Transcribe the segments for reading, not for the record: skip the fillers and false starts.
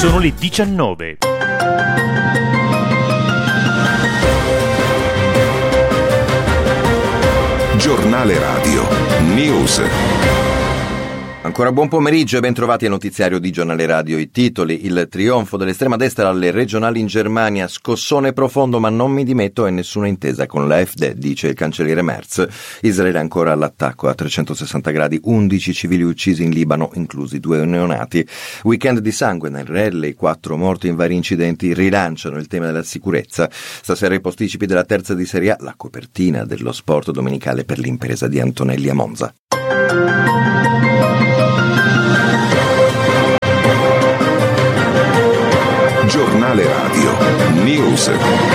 Sono le 19. Giornale Radio News. Ancora buon pomeriggio e ben trovati al notiziario di Giornale Radio. I titoli: il trionfo dell'estrema destra alle regionali in Germania, scossone profondo ma non mi dimetto e nessuna intesa con l'AfD, dice il cancelliere Merz. Israele ancora all'attacco a 360 gradi, 11 civili uccisi in Libano, inclusi 2 neonati. Weekend di sangue nel rally, 4 morti in vari incidenti rilanciano il tema della sicurezza. Stasera i posticipi della terza di Serie A, la copertina dello sport domenicale per l'impresa di Antonelli a Monza. Giornale Radio News.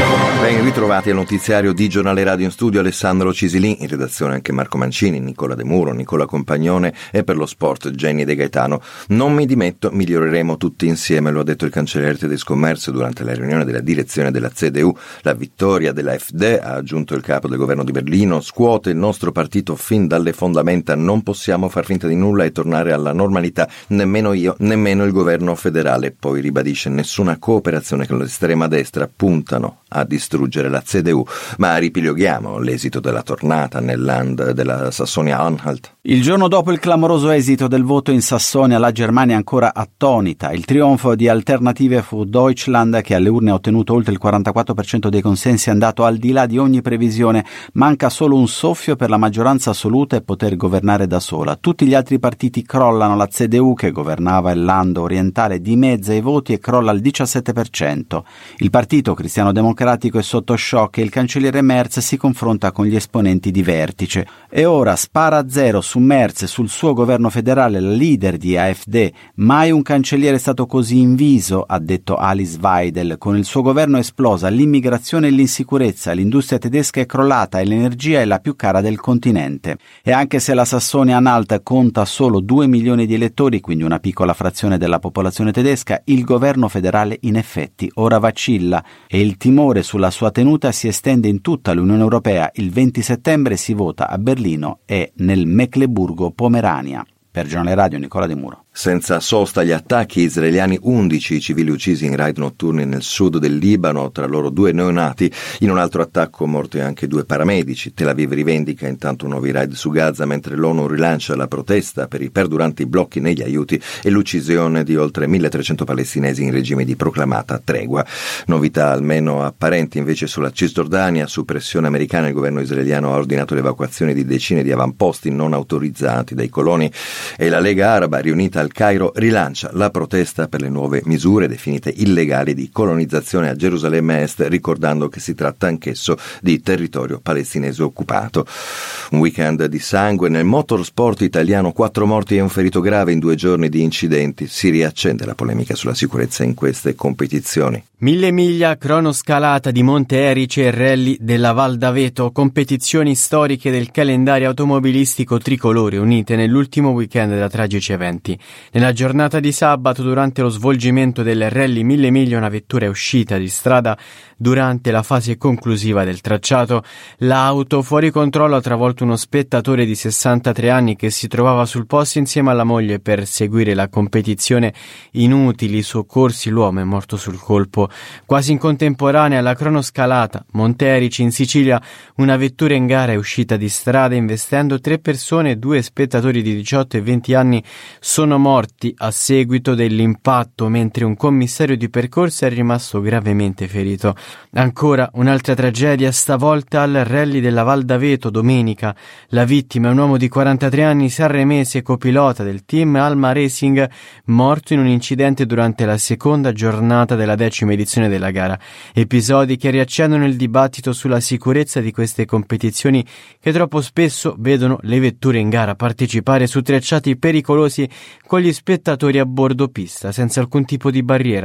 Ben ritrovati al notiziario di Giornale Radio, in studio Alessandro Cisilin, in redazione anche Marco Mancini, Nicola De Muro, Nicola Compagnone e per lo sport Jenny De Gaetano. Non mi dimetto, miglioreremo tutti insieme, lo ha detto il cancelliere tedesco Merz durante la riunione della direzione della CDU. La vittoria dell'AfD, ha aggiunto il capo del governo di Berlino, scuote il nostro partito fin dalle fondamenta. Non possiamo far finta di nulla e tornare alla normalità, nemmeno io, nemmeno il governo federale. Poi ribadisce: nessuna cooperazione con l'estrema destra, puntano a distruggere la CDU. Ma ripiloghiamo l'esito della tornata nel Land della Sassonia-Anhalt. Il giorno dopo il clamoroso esito del voto in Sassonia, la Germania è ancora attonita. Il trionfo di Alternative für Deutschland, che alle urne ha ottenuto oltre il 44% dei consensi, è andato al di là di ogni previsione. Manca solo un soffio per la maggioranza assoluta e poter governare da sola. Tutti gli altri partiti crollano. La CDU, che governava il Land orientale, dimezza i voti e crolla al 17%. Il partito cristiano-democratico è sotto shock e il cancelliere Merz si confronta con gli esponenti di vertice. E ora spara a zero su Merz e sul suo governo federale la leader di AfD. Mai un cancelliere è stato così inviso, ha detto Alice Weidel. Con il suo governo è esplosa l'immigrazione e l'insicurezza, l'industria tedesca è crollata e l'energia è la più cara del continente. E anche se la Sassonia-Anhalt conta solo 2 milioni di elettori, quindi una piccola frazione della popolazione tedesca, il governo federale in effetti ora vacilla e il timore sulla sua tenuta si estende in tutta l'Unione Europea. Il 20 settembre si vota a Berlino e nel Mecklenburgo-Pomerania. Per Giornale Radio, Nicola De Muro. Senza sosta gli attacchi israeliani, 11 civili uccisi in raid notturni nel sud del Libano, tra loro 2 neonati. In un altro attacco morti anche 2 paramedici. Tel Aviv rivendica intanto nuovi raid su Gaza, mentre l'ONU rilancia la protesta per i perduranti blocchi negli aiuti e l'uccisione di oltre 1300 palestinesi in regime di proclamata tregua. Novità almeno apparenti invece sulla Cisgiordania. Su pressione americana il governo israeliano ha ordinato l'evacuazione di decine di avamposti non autorizzati dai coloni e la Lega Araba, riunita al Cairo, rilancia la protesta per le nuove misure definite illegali di colonizzazione a Gerusalemme Est, ricordando che si tratta anch'esso di territorio palestinese occupato. Un weekend di sangue nel motorsport italiano, 4 morti e un ferito grave in 2 giorni di incidenti. Si riaccende la polemica sulla sicurezza in queste competizioni. 1000 miglia, cronoscalata di Monte Erice e rally della Val d'Aveto, competizioni storiche del calendario automobilistico tricolore unite nell'ultimo weekend da tragici eventi. Nella giornata di sabato, durante lo svolgimento del rally 1000 miglia, una vettura è uscita di strada durante la fase conclusiva del tracciato. L'auto fuori controllo ha travolto uno spettatore di 63 anni che si trovava sul posto insieme alla moglie per seguire la competizione. Inutili soccorsi, l'uomo è morto sul colpo. Quasi in contemporanea alla cronoscalata Monte Erice in Sicilia, una vettura in gara è uscita di strada investendo 3 persone e 2 spettatori di 18 e 20 anni sono morti a seguito dell'impatto, mentre un commissario di percorso è rimasto gravemente ferito. Ancora un'altra tragedia, stavolta al rally della Val d'Aveto domenica. La vittima è un uomo di 43 anni sanremese, copilota del team Alma Racing, morto in un incidente durante la seconda giornata della 10ª edizione della gara. Episodi che riaccendono il dibattito sulla sicurezza di queste competizioni, che troppo spesso vedono le vetture in gara partecipare su tracciati pericolosi con gli spettatori a bordo pista senza alcun tipo di barriera.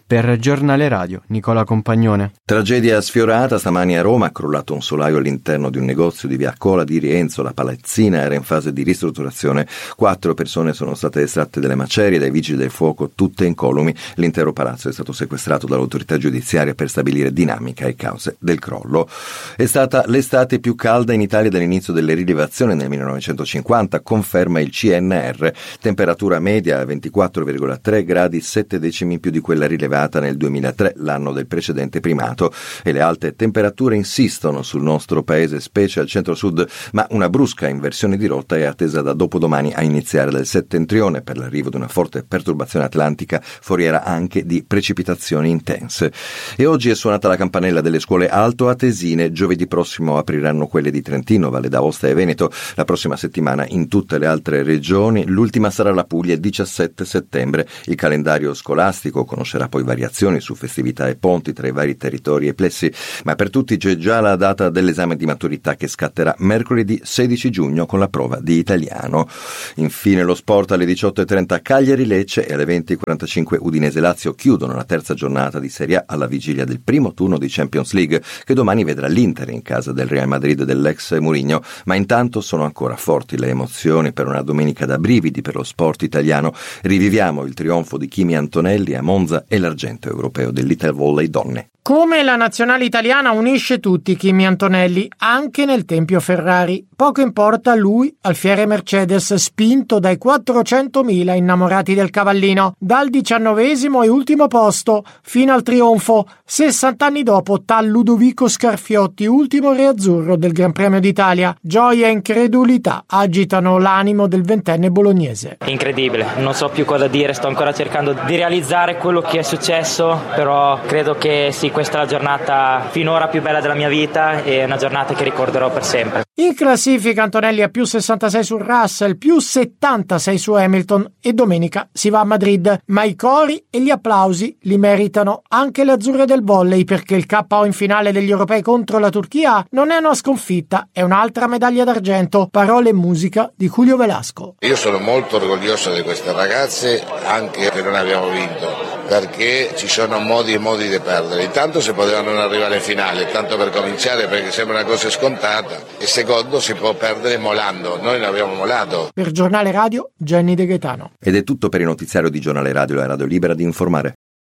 Per Giornale Radio, Nicola Compagnone. Tragedia sfiorata stamani a Roma, ha crollato un solaio all'interno di un negozio di via Cola di Rienzo. La palazzina era in fase di ristrutturazione. 4 persone sono state estratte dalle macerie dai vigili del fuoco, tutte incolumi. L'intero palazzo è stato sequestrato dall'autorità giudiziaria per stabilire dinamica e cause del crollo. È stata l'estate più calda in Italia dall'inizio delle rilevazioni nel 1950, conferma il CNR. Temperatura media a 24,3 gradi, 7 decimi in più di quella rilevata nel 2003, l'anno del precedente primato, e le alte temperature insistono sul nostro paese, specie al centro-sud, ma una brusca inversione di rotta è attesa da dopodomani a iniziare dal settentrione per l'arrivo di una forte perturbazione atlantica, foriera anche di precipitazioni intense. E oggi è suonata la campanella delle scuole altoatesine, giovedì prossimo apriranno quelle di Trentino, Valle d'Aosta e Veneto, la prossima settimana in tutte le altre regioni, l'ultima sarà la Puglia il 17 settembre. Il calendario scolastico conoscerà poi variazioni su festività e ponti tra i vari territori e plessi, ma per tutti c'è già la data dell'esame di maturità che scatterà mercoledì 16 giugno con la prova di italiano. Infine lo sport alle 18:30 Cagliari-Lecce e alle 20:45 Udinese-Lazio chiudono la terza giornata di Serie A alla vigilia del primo turno di Champions League, che domani vedrà l'Inter in casa del Real Madrid dell'ex Mourinho, ma intanto sono ancora forti le emozioni per una domenica da brividi per lo sport italiano. Riviviamo il trionfo di Kimi Antonelli a Monza e l'argento europeo dell'Ital Volley donne. Come la nazionale italiana unisce tutti Kimi Antonelli, anche nel tempio Ferrari. Poco importa lui, alfiere Mercedes, spinto dai 400.000 innamorati del cavallino. Dal 19° e ultimo posto, fino al trionfo, 60 anni dopo, tal Ludovico Scarfiotti, ultimo re azzurro del Gran Premio d'Italia. Gioia e incredulità agitano l'animo del 20enne bolognese. Incredibile, non so più cosa dire, sto ancora cercando di realizzare quello che è successo, però credo che sì, questa è la giornata finora più bella della mia vita e una giornata che ricorderò per sempre. In classifica Antonelli ha più 66 su Russell, più 76 su Hamilton e domenica si va a Madrid, ma i cori e gli applausi li meritano anche le azzurre del volley, perché il KO in finale degli europei contro la Turchia non è una sconfitta, è un'altra medaglia d'argento. Parole e musica di Julio Velasco. Io sono molto orgoglioso di queste ragazze, anche se non abbiamo vinto, perché ci sono modi e modi di perdere. Intanto si poteva non arrivare in finale, tanto per cominciare, perché sembra una cosa scontata, e secondo si può perdere molando. Noi ne abbiamo molato. Per Giornale Radio, Jenny De Gaetano. Ed è tutto per il notiziario di Giornale Radio, la radio libera di informare.